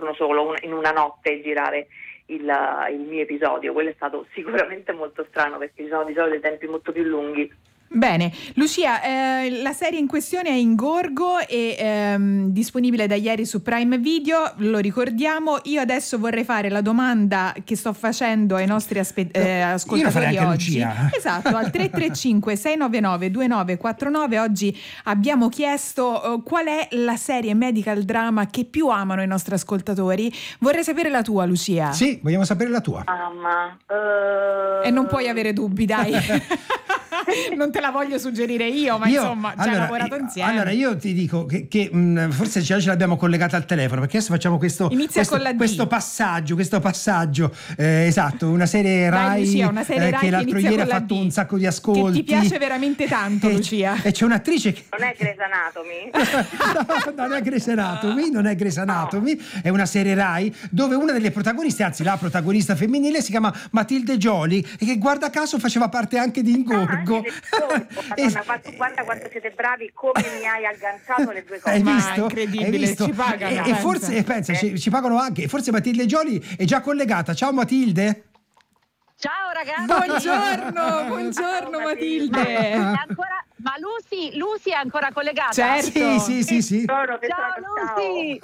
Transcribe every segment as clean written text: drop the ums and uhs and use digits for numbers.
giorno solo, in una notte, girare il mio episodio. Quello è stato sicuramente molto strano, perché ci sono di solito dei tempi molto più lunghi. Bene, Lucia, la serie in questione è in gorgo e disponibile da ieri su Prime Video, lo ricordiamo. Io adesso vorrei fare la domanda che sto facendo ai nostri ascoltatori oggi. Lucia. Esatto, al 335 699 2949. Oggi abbiamo chiesto qual è la serie medical drama che più amano i nostri ascoltatori. Vorrei sapere la tua, Lucia. Sì, vogliamo sapere la tua. E non puoi avere dubbi, dai. Non te la voglio suggerire io, ma insomma, ci hai lavorato insieme. Allora io ti dico che forse ce l'abbiamo collegata al telefono, perché adesso facciamo questo passaggio, esatto, una serie Rai, Lucia, una serie Rai che l'altro ieri ha fatto un sacco di ascolti, che ti piace veramente tanto, Lucia. E c'è un'attrice che non è Grey's Anatomy? No, non è Grey's Anatomy, è una serie Rai dove una delle protagoniste, anzi la protagonista femminile, si chiama Matilde Joly, e che guarda caso faceva parte anche di Ingorgo. Madonna, guarda quanto siete bravi, come mi hai agganciato le due cose. Hai visto? Incredibile, ci pagano. E forse ci pagano anche, forse Matilde Joly è già collegata. Ciao Matilde. Ciao ragazzi. Buongiorno Matilde. Ma Lucy è ancora collegata? Certo. Sì. Ciao Lucy.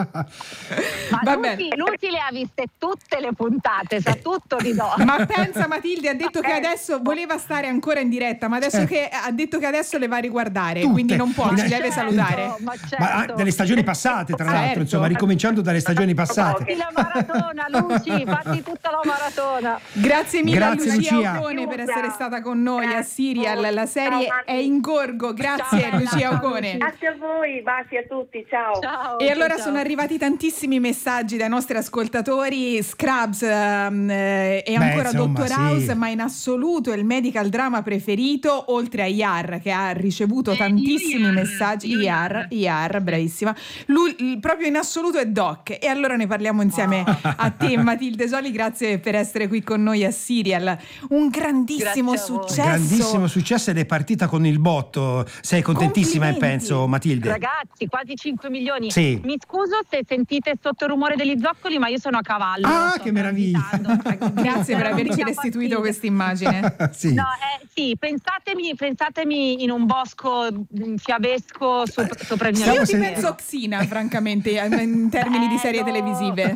Ma Lucy le ha viste tutte le puntate, sa tutto di Doc. Ma pensa, Matilde ha detto che adesso voleva stare ancora in diretta, ma adesso che ha detto che adesso le va a riguardare, tutte. Quindi non può, ci deve salutare. Ma delle stagioni passate, tra l'altro, insomma, ricominciando dalle stagioni passate. Fatti la maratona, Lucy, fatti tutta la maratona. Grazie mille a Lucia Lucia Ocone per essere stata con noi a Serial. La serie è in gorgo. Grazie Lucia Ocone. Grazie a voi, baci a tutti, ciao. E allora sono arrivati tantissimi messaggi dai nostri ascoltatori. Scrubs e ancora Dottor House, ma in assoluto il medical drama preferito, oltre a ER, che ha ricevuto tantissimi messaggi. ER, bravissima. Lui proprio in assoluto è Doc. E allora ne parliamo insieme a te, Matilde Joly. Grazie per essere qui con noi a Serial. Un grandissimo successo ed è partita con il botto. Sei contentissima, penso, Matilde. Ragazzi, quasi 5 milioni. Sì. Mi scuso se sentite sotto il rumore degli zoccoli, ma io sono a cavallo. Che meraviglia. Grazie per averci restituito questa immagine. Sì. No, sì, pensatemi in un bosco fiabesco sopra il mio. Io ti penso Xina, francamente, in termini di serie televisive.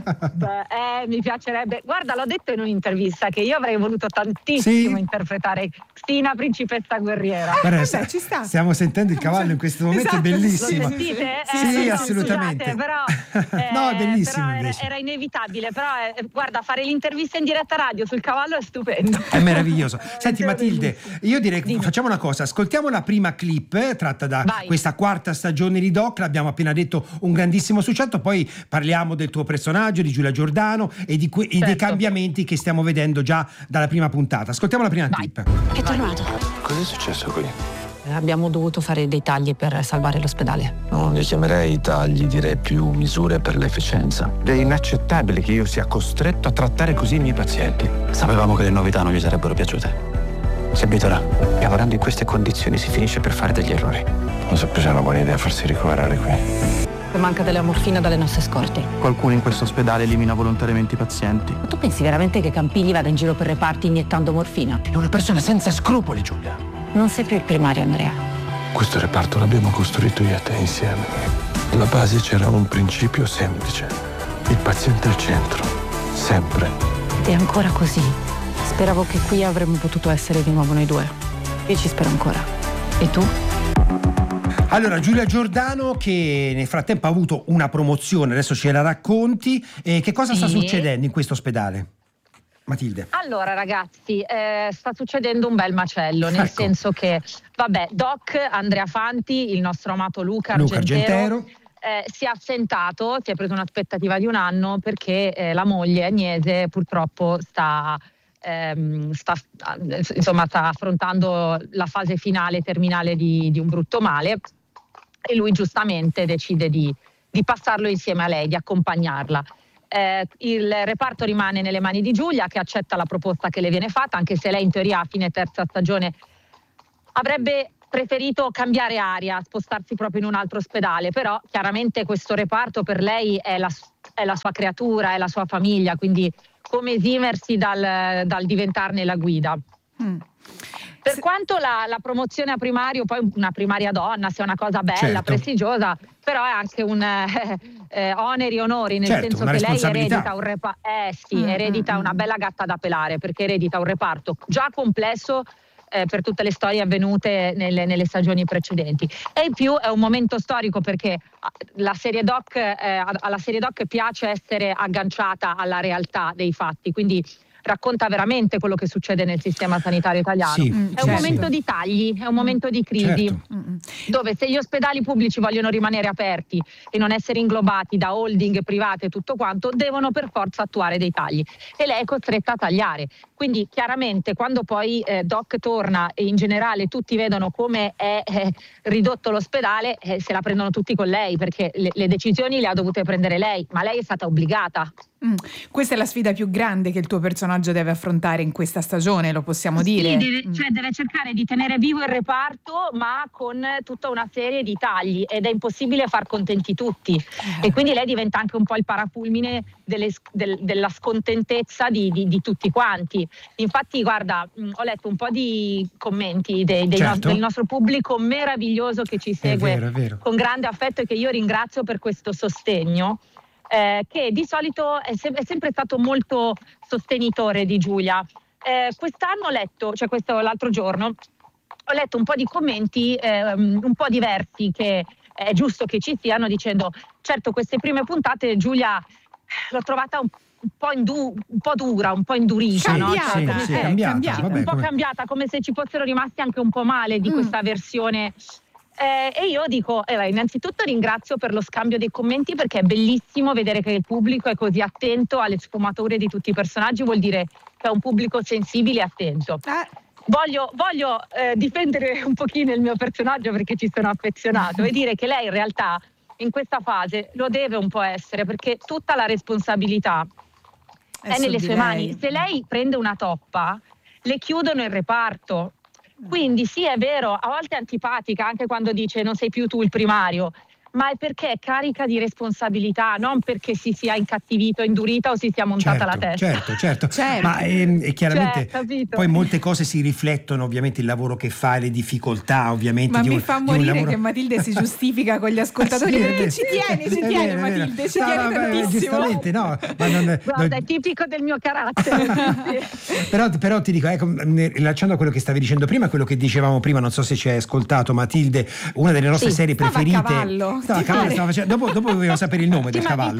Mi piacerebbe. Guarda, l'ho detto in un'intervista che io avrei voluto tantissimo interpretare Xina, principessa guerriera. Guarda, ci sta. Stiamo sentendo il cavallo in questo momento, esatto, è bellissimo. Lo sentite? Sì, assolutamente. Scusate, però, no, è bellissimo. Però era inevitabile. Però guarda, fare l'intervista in diretta radio sul cavallo è stupendo. È meraviglioso. Senti Matilde, io direi che facciamo una cosa, ascoltiamo la prima clip tratta da questa quarta stagione di Doc. L'abbiamo appena detto, un grandissimo successo. Poi parliamo del tuo personaggio, di Giulia Giordano e dei cambiamenti che stiamo vedendo già dalla prima puntata. Ascoltiamo la prima clip. È tornato. Cos'è successo qui? Abbiamo dovuto fare dei tagli per salvare l'ospedale. Non li chiamerei tagli, direi più misure per l'efficienza. È inaccettabile che io sia costretto a trattare così i miei pazienti. Sapevamo che le novità non gli sarebbero piaciute. Si abituerà. Lavorando in queste condizioni si finisce per fare degli errori. Non so più se è una buona idea farsi ricoverare qui. Manca della morfina dalle nostre scorte. Qualcuno in questo ospedale elimina volontariamente i pazienti. Ma tu pensi veramente che Campini vada in giro per reparti iniettando morfina? È una persona senza scrupoli, Giulia. Non sei più il primario, Andrea. Questo reparto l'abbiamo costruito io e te insieme. Alla base c'era un principio semplice. Il paziente al centro. Sempre. Ed è ancora così. Speravo che qui avremmo potuto essere di nuovo noi due. Io ci spero ancora. E tu? Allora, Giulia Giordano, che nel frattempo ha avuto una promozione, adesso ce la racconti. Che cosa sta succedendo in questo ospedale? Matilde. Allora ragazzi, sta succedendo un bel macello, nel senso che, Doc, Andrea Fanti, il nostro amato Luca Argentero si è assentato, si è preso un'aspettativa di 1 anno perché la moglie Agnese purtroppo sta affrontando la fase finale terminale di un brutto male e lui giustamente decide di passarlo insieme a lei, di accompagnarla. Il reparto rimane nelle mani di Giulia, che accetta la proposta che le viene fatta, anche se lei in teoria a fine terza stagione avrebbe preferito cambiare aria, spostarsi proprio in un altro ospedale, però chiaramente questo reparto per lei è è la sua creatura, è la sua famiglia, quindi come esimersi dal diventarne la guida. Per quanto la promozione a primario, poi una primaria donna, sia una cosa bella, prestigiosa, però è anche un oneri e onori, nel senso che lei eredita una bella gatta da pelare, perché eredita un reparto già complesso per tutte le storie avvenute nelle stagioni precedenti, e in più è un momento storico, perché alla serie doc piace essere agganciata alla realtà dei fatti, quindi racconta veramente quello che succede nel sistema sanitario italiano. È un momento di tagli, è un momento di crisi, dove se gli ospedali pubblici vogliono rimanere aperti e non essere inglobati da holding private e tutto quanto, devono per forza attuare dei tagli, e lei è costretta a tagliare. Quindi chiaramente quando poi Doc torna e in generale tutti vedono come è ridotto l'ospedale, se la prendono tutti con lei, perché le decisioni le ha dovute prendere lei, ma lei è stata obbligata. Questa è la sfida più grande che il tuo personaggio deve affrontare in questa stagione, lo possiamo dire? Sì, deve cercare di tenere vivo il reparto, ma con tutta una serie di tagli, ed è impossibile far contenti tutti, e quindi lei diventa anche un po' il parafulmine della scontentezza di tutti quanti. Infatti guarda, ho letto un po' di commenti del nostro pubblico meraviglioso che ci segue è vero. con grande affetto, e che io ringrazio per questo sostegno. Che di solito è sempre stato molto sostenitore di Giulia. Quest'anno ho letto, l'altro giorno, ho letto un po' di commenti un po' diversi, che è giusto che ci siano, dicendo certo queste prime puntate Giulia l'ho trovata un po' dura, un po' indurita, cambiata, come se ci fossero rimasti anche un po' male di questa versione. E io dico, innanzitutto ringrazio per lo scambio dei commenti, perché è bellissimo vedere che il pubblico è così attento alle sfumature di tutti i personaggi, vuol dire che è un pubblico sensibile e attento. Voglio difendere un pochino il mio personaggio, perché ci sono affezionato, e dire che lei in realtà in questa fase lo deve un po' essere, perché tutta la responsabilità è nelle sue mani. Se lei prende una toppa, le chiudono il reparto. Quindi sì, è vero, a volte è antipatica anche quando dice non sei più tu il primario, ma è perché è carica di responsabilità, non perché si sia incattivito, indurita o si sia montata la testa. Certo. Ma chiaramente poi molte cose si riflettono, ovviamente il lavoro che fa, le difficoltà ovviamente. Ma mi fa morire che Matilde si giustifica con gli ascoltatori, perché ci tiene Matilde, ci tiene tantissimo. Giustamente, no. Guarda, è tipico del mio carattere. però ti dico, rilacciando a quello che stavi dicendo prima, quello che dicevamo prima, non so se ci hai ascoltato Matilde, una delle nostre serie preferite. Cavallo. Dopo dovevo sapere il nome del cavallo.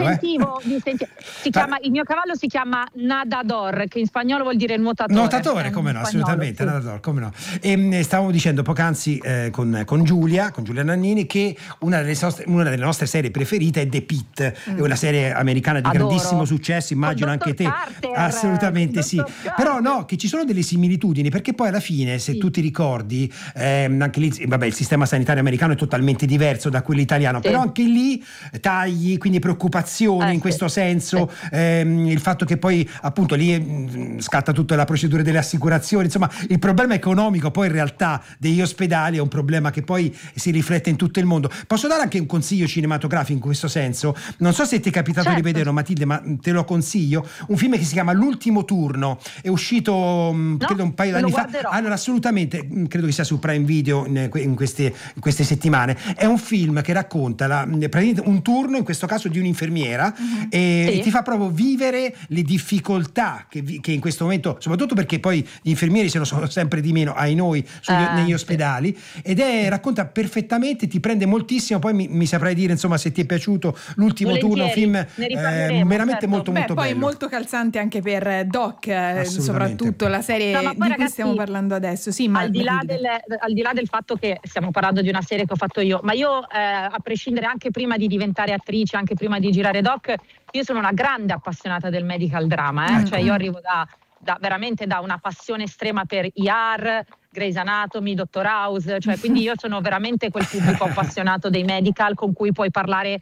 Il mio cavallo si chiama Nadador, che in spagnolo vuol dire nuotatore, come no, assolutamente, sì. Nadador, come no. E stavamo dicendo poc'anzi con Giulia Nannini, che una delle nostre serie preferite è The Pitt, è una serie americana di grandissimo successo, immagino anche te. Carter, assolutamente sì. Però no, che ci sono delle similitudini, perché poi alla fine, se tu ti ricordi, anche lì il sistema sanitario americano è totalmente diverso da quello italiano. Però anche lì tagli, quindi preoccupazioni in questo senso, il fatto che poi appunto lì scatta tutta la procedura delle assicurazioni, insomma il problema economico poi in realtà degli ospedali è un problema che poi si riflette in tutto il mondo. Posso dare anche un consiglio cinematografico in questo senso? Non so se ti è capitato di vederlo, Matilde, ma te lo consiglio, un film che si chiama L'ultimo turno, è uscito credo un paio d'anni fa. Allora assolutamente, credo che sia su Prime Video in queste settimane. È un film che racconta praticamente un turno, in questo caso di un'infermiera, e ti fa proprio vivere le difficoltà che in questo momento, soprattutto perché poi gli infermieri sono sempre di meno negli ospedali, ed racconta perfettamente, ti prende moltissimo. Poi mi saprai dire insomma se ti è piaciuto L'ultimo turno, film veramente molto molto poi bello, molto calzante anche per Doc, soprattutto la serie di cui stiamo parlando adesso. Al di là del fatto che stiamo parlando di una serie che ho fatto io, ma io a prescindere, anche prima di diventare attrice, anche prima di girare Doc, io sono una grande appassionata del medical drama, cioè io arrivo veramente da una passione estrema per ER, Grey's Anatomy, Dr. House, cioè quindi io sono veramente quel pubblico appassionato dei medical con cui puoi parlare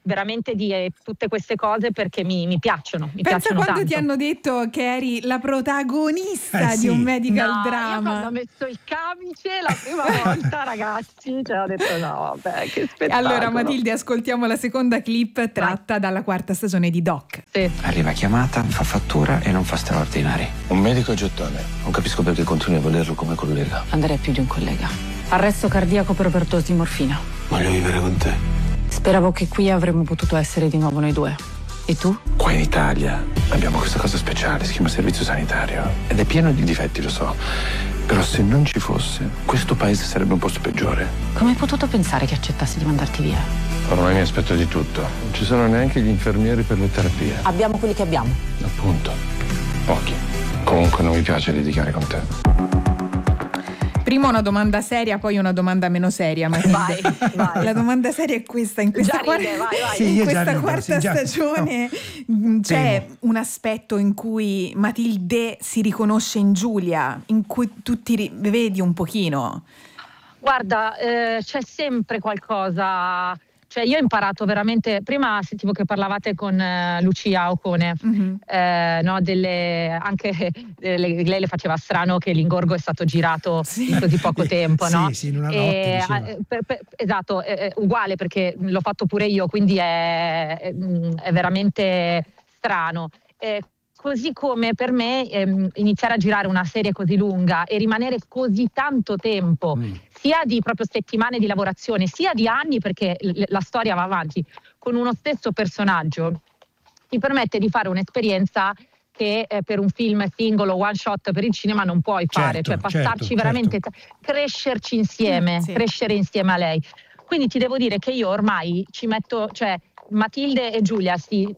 veramente di tutte queste cose perché mi piacciono. Pensa quando tanto. ti hanno detto che eri la protagonista di un medical drama. Io quando ho messo il camice la prima volta, ragazzi, ho detto no, vabbè, che spettacolo. Allora Matilde, ascoltiamo la seconda clip tratta dalla quarta stagione di Doc. Sì. Arriva chiamata, fa fattura e non fa straordinari. Un medico gettone. Non capisco perché continui a volerlo come collega. Andrei più di un collega. Arresto cardiaco per overdose di morfina. Voglio vivere con te. Speravo che qui avremmo potuto essere di nuovo noi due. E tu? Qua in Italia abbiamo questa cosa speciale, si chiama servizio sanitario. Ed è pieno di difetti, lo so. Però se non ci fosse, questo paese sarebbe un posto peggiore. Come hai potuto pensare che accettassi di mandarti via? Ormai mi aspetto di tutto. Non ci sono neanche gli infermieri per le terapie. Abbiamo quelli che abbiamo. Appunto. Pochi. Comunque non mi piace litigare con te. Prima una domanda seria, poi una domanda meno seria. Vai. La domanda seria è questa: in questa quarta stagione c'è un aspetto in cui Matilde si riconosce in Giulia, in cui tu ti vedi un pochino? Guarda, c'è sempre qualcosa. Cioè io ho imparato veramente, prima sentivo che parlavate con Lucia Ocone, no, lei le faceva strano che l'ingorgo è stato girato in così poco tempo, no? Sì, in una notte. Esatto, uguale, perché l'ho fatto pure io, quindi è veramente strano. Così come per me iniziare a girare una serie così lunga e rimanere così tanto tempo, sia di proprio settimane di lavorazione, sia di anni, perché la storia va avanti, con uno stesso personaggio, ti permette di fare un'esperienza che per un film singolo, one shot per il cinema non puoi fare, cioè passarci veramente, crescerci insieme, crescere insieme a lei. Quindi ti devo dire che io ormai ci metto, cioè Matilde e Giulia si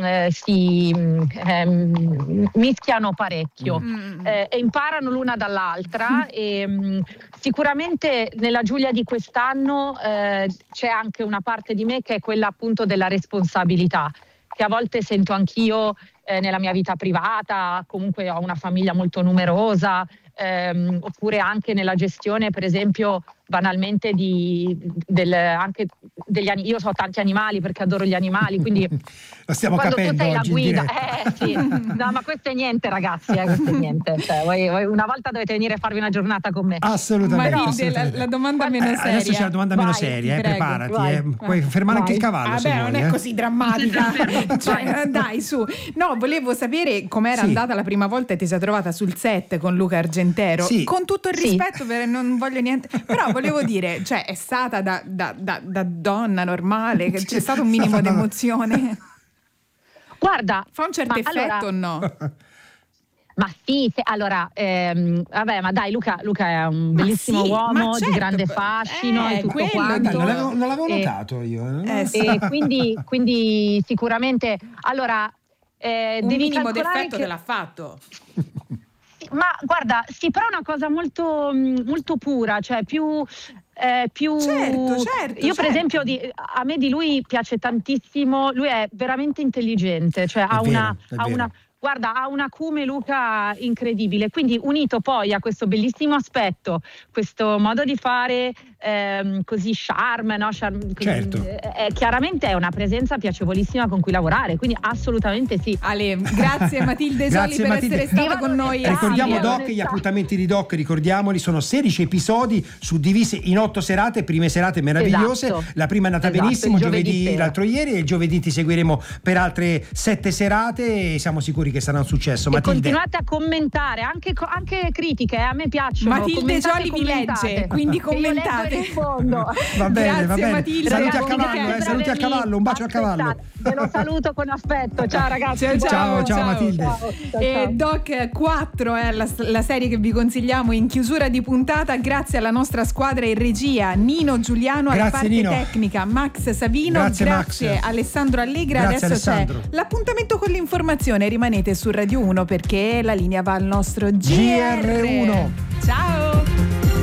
mischiano parecchio e imparano l'una dall'altra e sicuramente nella Giulia di quest'anno c'è anche una parte di me che è quella appunto della responsabilità, che a volte sento anch'io nella mia vita privata, comunque ho una famiglia molto numerosa, oppure anche nella gestione, per esempio, banalmente anche degli animali. Io ho tanti animali perché adoro gli animali, quindi lo stiamo quando capendo tu sei la oggi guida, sì. No, ma questo è niente, ragazzi, questo è niente. Cioè, voi una volta dovete venire a farvi una giornata con me. Assolutamente. Matilde, la domanda meno seria. Adesso c'è la domanda meno seria, prego, preparati. Puoi fermare anche il cavallo. Vabbè, non è così drammatica. Cioè, dai, su. No, volevo sapere com'era andata la prima volta e ti sei trovata sul set con Luca Argentero. Sì. Con tutto il rispetto, non voglio niente. Però volevo dire, cioè, è stata da donna normale, che c'è stato un minimo di emozione. Guarda, fa un certo effetto o no? Ma sì, allora, vabbè, ma dai, Luca è un bellissimo uomo, di grande fascino e tutto quanto. Non l'avevo notato io. E quindi sicuramente, allora, un devi minimo d'effetto che te l'ha fatto. Ma guarda, sì, però è una cosa molto, molto pura, cioè più certo, io per esempio a me di lui piace tantissimo, lui è veramente intelligente, cioè ha un acume, Luca, incredibile, quindi unito poi a questo bellissimo aspetto, questo modo di fare così charme, no? Certo. Chiaramente è una presenza piacevolissima con cui lavorare, quindi assolutamente sì. Ale, grazie Matilde Gioli per essere stata con noi. Ricordiamo Doc, gli appuntamenti di Doc, ricordiamoli, sono 16 episodi suddivisi in 8 serate, prime serate meravigliose. Esatto. La prima è andata benissimo, giovedì l'altro ieri, e il giovedì ti seguiremo per altre 7 serate e siamo sicuri che sarà un successo. E continuate a commentare, anche critiche, a me piacciono. Matilde Gioli vi legge, quindi commentate. Rispondo. Va bene, Grazie, Matilde. Saluti a cavallo, saluti a cavallo, un bacio a cavallo. Ve lo saluto con affetto. Ciao ragazzi. Ciao Matilde. Ciao. E Doc 4 è la serie che vi consigliamo in chiusura di puntata, grazie alla nostra squadra in regia, Nino Giuliano alla parte tecnica, Max Savino, grazie Max. Alessandro Allegra. Grazie, adesso Alessandro. C'è l'appuntamento con l'informazione, rimanete su Radio 1 perché la linea va al nostro GR1. Ciao.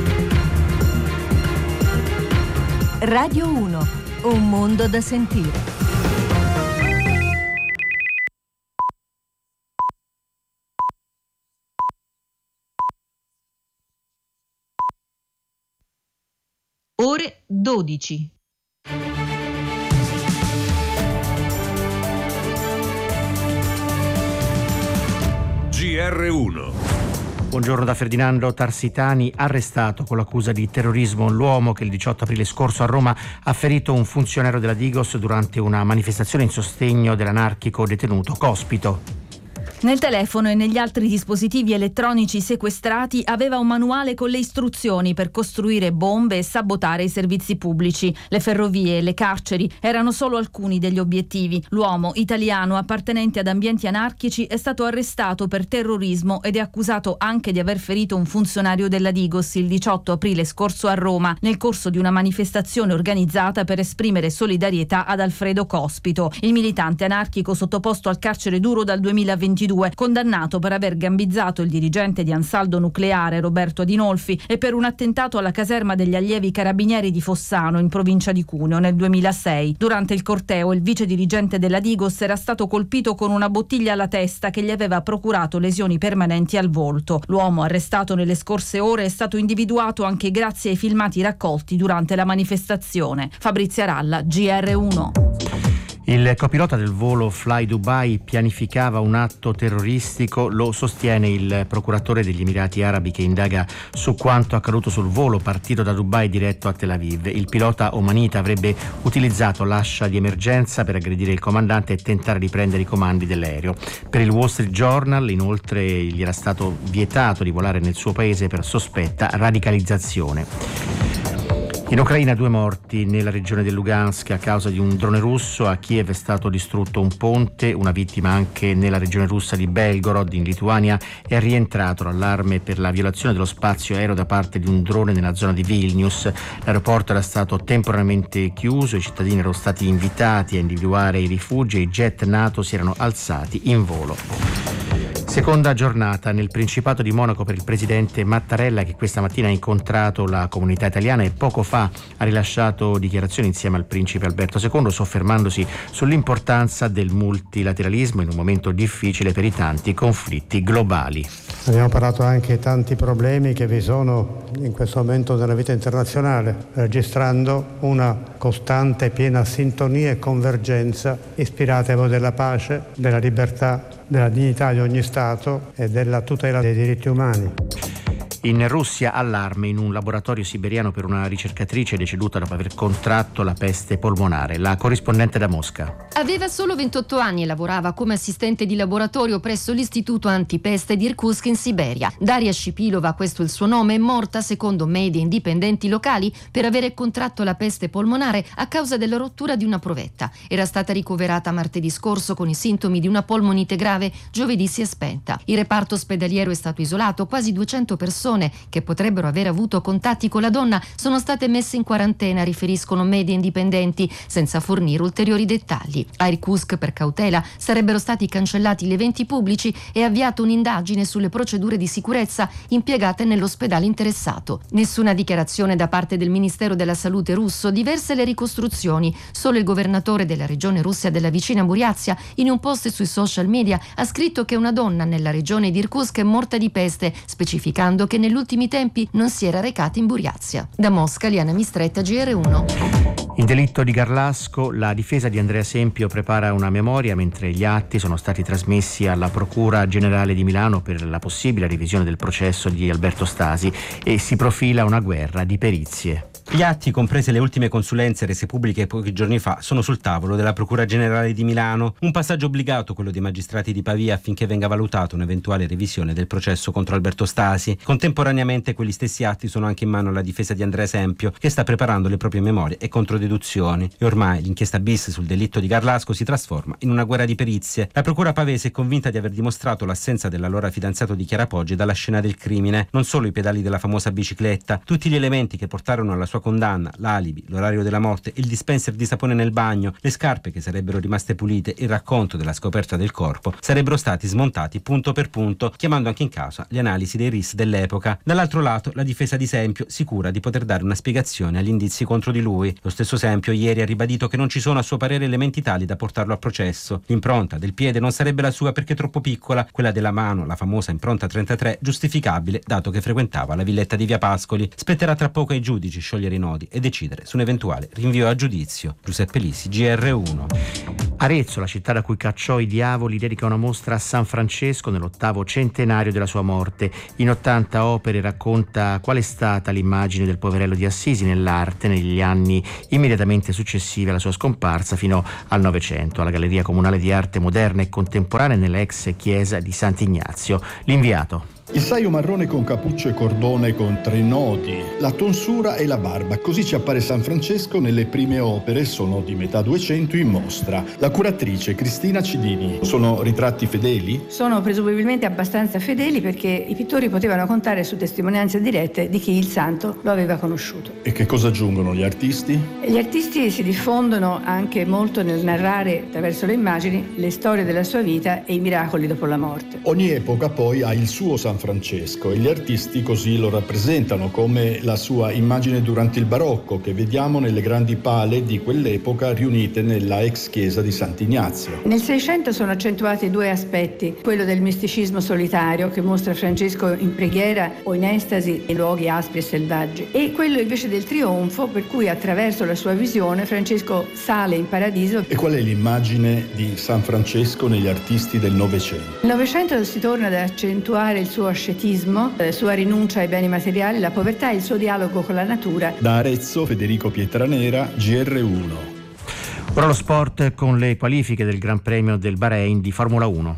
Radio 1, un mondo da sentire. Ore 12. GR1. Buongiorno da Ferdinando Tarsitani, arrestato con l'accusa di terrorismo l'uomo che il 18 aprile scorso a Roma ha ferito un funzionario della Digos durante una manifestazione in sostegno dell'anarchico detenuto Cospito. Nel telefono e negli altri dispositivi elettronici sequestrati aveva un manuale con le istruzioni per costruire bombe e sabotare i servizi pubblici. Le ferrovie e le carceri erano solo alcuni degli obiettivi. L'uomo italiano appartenente ad ambienti anarchici è stato arrestato per terrorismo ed è accusato anche di aver ferito un funzionario della Digos il 18 aprile scorso a Roma nel corso di una manifestazione organizzata per esprimere solidarietà ad Alfredo Cospito, il militante anarchico sottoposto al carcere duro dal 2022, condannato per aver gambizzato il dirigente di Ansaldo Nucleare Roberto Adinolfi e per un attentato alla caserma degli allievi carabinieri di Fossano in provincia di Cuneo nel 2006. Durante il corteo il vice dirigente della Digos era stato colpito con una bottiglia alla testa che gli aveva procurato lesioni permanenti al volto. L'uomo arrestato nelle scorse ore è stato individuato anche grazie ai filmati raccolti durante la manifestazione. Fabrizia Ralla, GR1. Il copilota del volo Fly Dubai pianificava un atto terroristico, lo sostiene il procuratore degli Emirati Arabi che indaga su quanto accaduto sul volo partito da Dubai diretto a Tel Aviv. Il pilota omanita avrebbe utilizzato l'ascia di emergenza per aggredire il comandante e tentare di prendere i comandi dell'aereo. Per il Wall Street Journal, inoltre, gli era stato vietato di volare nel suo paese per sospetta radicalizzazione. In Ucraina 2 morti nella regione del Lugansk a causa di un drone russo. A Kiev è stato distrutto un ponte, una vittima anche nella regione russa di Belgorod. In Lituania è rientrato l'allarme per la violazione dello spazio aereo da parte di un drone nella zona di Vilnius. L'aeroporto era stato temporaneamente chiuso, i cittadini erano stati invitati a individuare i rifugi e i jet NATO si erano alzati in volo. Seconda giornata nel Principato di Monaco per il presidente Mattarella, che questa mattina ha incontrato la comunità italiana e poco fa ha rilasciato dichiarazioni insieme al principe Alberto II, soffermandosi sull'importanza del multilateralismo in un momento difficile per i tanti conflitti globali. Abbiamo parlato anche di tanti problemi che vi sono in questo momento nella vita internazionale, registrando una costante e piena sintonia e convergenza ispirata ai valori della pace, della libertà, della dignità di ogni Stato e della tutela dei diritti umani. In Russia allarme in un laboratorio siberiano per una ricercatrice deceduta dopo aver contratto la peste polmonare. La corrispondente da Mosca. Aveva solo 28 anni e lavorava come assistente di laboratorio presso l'istituto antipeste di Irkutsk in Siberia. Daria Shipilova, questo è il suo nome, è morta secondo media indipendenti locali per avere contratto la peste polmonare a causa della rottura di una provetta. Era stata ricoverata martedì scorso con i sintomi di una polmonite grave, giovedì si è spenta. Il reparto ospedaliero è stato isolato, quasi 200 persone che potrebbero aver avuto contatti con la donna sono state messe in quarantena, riferiscono media indipendenti, senza fornire ulteriori dettagli. A Irkutsk, per cautela, sarebbero stati cancellati gli eventi pubblici e avviato un'indagine sulle procedure di sicurezza impiegate nell'ospedale interessato. Nessuna dichiarazione da parte del Ministero della Salute russo, diverse le ricostruzioni. Solo il governatore della regione Russia della vicina Buryazia, in un post sui social media, ha scritto che una donna nella regione di Irkutsk è morta di peste, specificando che negli ultimi tempi non si era recata in Buryazia. Da Mosca, Liana Mistretta, GR1. Il delitto di Garlasco, la difesa di Andrea Sempio prepara una memoria mentre gli atti sono stati trasmessi alla Procura Generale di Milano per la possibile revisione del processo di Alberto Stasi e si profila una guerra di perizie. Gli atti, comprese le ultime consulenze rese pubbliche pochi giorni fa, sono sul tavolo della Procura Generale di Milano. Un passaggio obbligato, quello dei magistrati di Pavia, affinché venga valutata un'eventuale revisione del processo contro Alberto Stasi. Contemporaneamente quegli stessi atti sono anche in mano alla difesa di Andrea Sempio, che sta preparando le proprie memorie e controdeduzioni. E ormai l'inchiesta bis sul delitto di Garlasco si trasforma in una guerra di perizie. La Procura pavese è convinta di aver dimostrato l'assenza dell'allora fidanzato di Chiara Poggi dalla scena del crimine. Non solo i pedali della famosa bicicletta, tutti gli elementi che portarono alla sua condanna, l'alibi, l'orario della morte, il dispenser di sapone nel bagno, le scarpe che sarebbero rimaste pulite, il racconto della scoperta del corpo, sarebbero stati smontati punto per punto, chiamando anche in causa le analisi dei RIS dell'epoca. Dall'altro lato, la difesa di Sempio, sicura di poter dare una spiegazione agli indizi contro di lui. Lo stesso Sempio ieri ha ribadito che non ci sono a suo parere elementi tali da portarlo a processo. L'impronta del piede non sarebbe la sua perché troppo piccola, quella della mano, la famosa impronta 33, giustificabile dato che frequentava la villetta di Via Pascoli. Spetterà tra poco ai giudici sciogliere i nodi e decidere su un eventuale rinvio a giudizio. Giuseppe Lisi, GR1. Arezzo, la città da cui cacciò i diavoli, dedica una mostra a San Francesco nell'8° centenario della sua morte. In 80 opere racconta qual è stata l'immagine del poverello di Assisi nell'arte negli anni immediatamente successivi alla sua scomparsa fino al Novecento, alla Galleria Comunale di Arte Moderna e Contemporanea nella ex chiesa di Sant'Ignazio. L'inviato. Il saio marrone con cappuccio e cordone con 3 nodi, la tonsura e la barba. Così ci appare San Francesco nelle prime opere, sono di metà 200 in mostra. La curatrice Cristina Cidini. Sono ritratti fedeli? Sono presumibilmente abbastanza fedeli perché i pittori potevano contare su testimonianze dirette di chi il santo lo aveva conosciuto. E che cosa aggiungono gli artisti? Gli artisti si diffondono anche molto nel narrare attraverso le immagini le storie della sua vita e i miracoli dopo la morte. Ogni epoca poi ha il suo San Francesco e gli artisti così lo rappresentano, come la sua immagine durante il barocco che vediamo nelle grandi pale di quell'epoca riunite nella ex chiesa di Sant'Ignazio. Nel Seicento sono accentuati 2 aspetti, quello del misticismo solitario che mostra Francesco in preghiera o in estasi in luoghi aspri e selvaggi, e quello invece del trionfo, per cui attraverso la sua visione Francesco sale in paradiso. E qual è l'immagine di San Francesco negli artisti del Novecento? Nel Novecento si torna ad accentuare il suo ascetismo, la sua rinuncia ai beni materiali, la povertà e il suo dialogo con la natura. Da Arezzo, Federico Pietranera, GR1. Ora lo sport con le qualifiche del Gran Premio del Bahrain di Formula 1.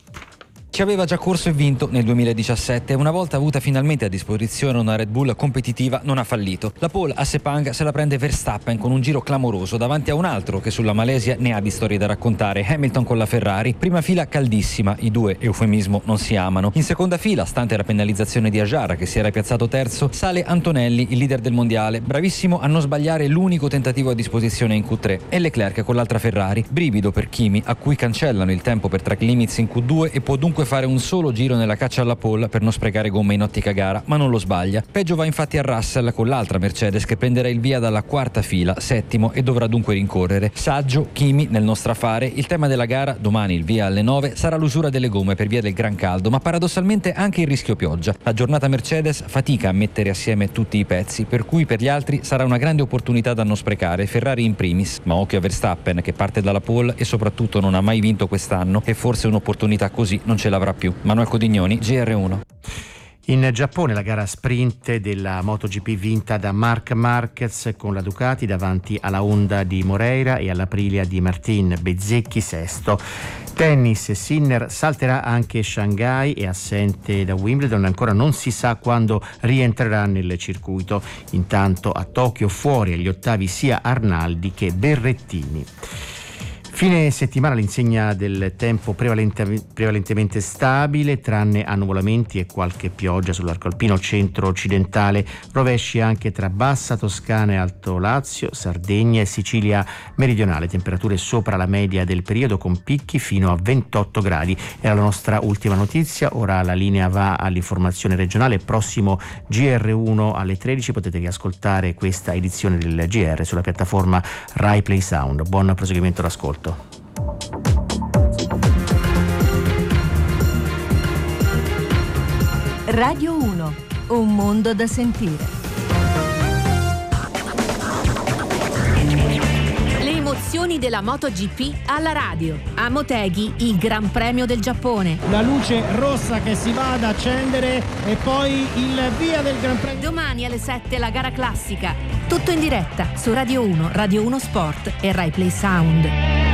Ci aveva già corso e vinto nel 2017 e una volta avuta finalmente a disposizione una Red Bull competitiva non ha fallito. La pole a Sepang se la prende Verstappen con un giro clamoroso davanti a un altro che sulla Malesia ne ha di storie da raccontare, Hamilton con la Ferrari. Prima fila caldissima, i due, eufemismo, non si amano. In seconda fila, stante la penalizzazione di Ajar che si era piazzato terzo, sale Antonelli, il leader del mondiale, bravissimo a non sbagliare l'unico tentativo a disposizione in Q3, e Leclerc con l'altra Ferrari. Brivido per Kimi, a cui cancellano il tempo per track limits in Q2 e può dunque fare un solo giro nella caccia alla pole per non sprecare gomme in ottica gara, ma non lo sbaglia. Peggio va infatti a Russell con l'altra Mercedes che prenderà il via dalla quarta fila, settimo, e dovrà dunque rincorrere. Saggio Kimi nel nostro affare. Il tema della gara, domani il via alle 9, sarà l'usura delle gomme per via del gran caldo, ma paradossalmente anche il rischio pioggia. La giornata Mercedes fatica a mettere assieme tutti i pezzi, per cui per gli altri sarà una grande opportunità da non sprecare, Ferrari in primis, ma occhio a Verstappen che parte dalla pole e soprattutto non ha mai vinto quest'anno e forse un'opportunità così non ce l'avrà più. Manuel Codignoni, GR1. In Giappone la gara sprint della MotoGP vinta da Marc Marquez con la Ducati davanti alla Honda di Moreira e all'Aprilia di Martin Bezzecchi sesto. Tennis, Sinner salterà anche Shanghai, è assente da Wimbledon, ancora non si sa quando rientrerà nel circuito. Intanto a Tokyo fuori agli ottavi sia Arnaldi che Berrettini. Fine settimana all'insegna del tempo prevalentemente stabile, tranne annuvolamenti e qualche pioggia sull'arco alpino centro-occidentale, rovesci anche tra Bassa Toscana e Alto Lazio, Sardegna e Sicilia meridionale, temperature sopra la media del periodo con picchi fino a 28 gradi. Era la nostra ultima notizia, ora la linea va all'informazione regionale, prossimo GR1 alle 13 potete riascoltare questa edizione del GR sulla piattaforma Rai Play Sound. Buon proseguimento d'ascolto. Radio 1, un mondo da sentire. Le emozioni della MotoGP alla radio. A Motegi, il Gran Premio del Giappone. La luce rossa che si va ad accendere e poi il via del Gran Premio. Domani alle 7 la gara classica. Tutto in diretta su Radio 1, Radio 1 Sport e Rai Play Sound.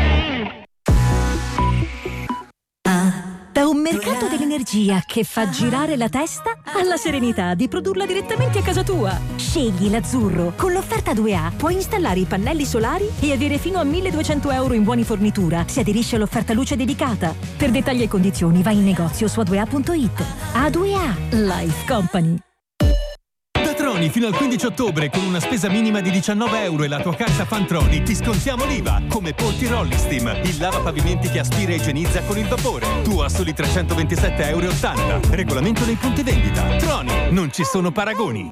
Da un mercato dell'energia che fa girare la testa alla serenità di produrla direttamente a casa tua. Scegli l'azzurro. Con l'offerta 2A puoi installare i pannelli solari e avere fino a 1.200 euro in buoni fornitura se aderisci all'offerta luce dedicata. Per dettagli e condizioni vai in negozio su a2a.it. A2A Life Company. Troni fino al 15 ottobre con una spesa minima di 19 euro e la tua carta Fantroni ti scontiamo l'IVA, come Polti Rollisteam, il lavapavimenti che aspira e igienizza con il vapore. Tu a soli 327,80 euro. Regolamento nei punti vendita. Troni, non ci sono paragoni.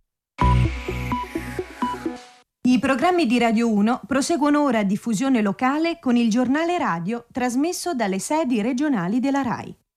I programmi di Radio 1 proseguono ora a diffusione locale con il giornale radio trasmesso dalle sedi regionali della RAI.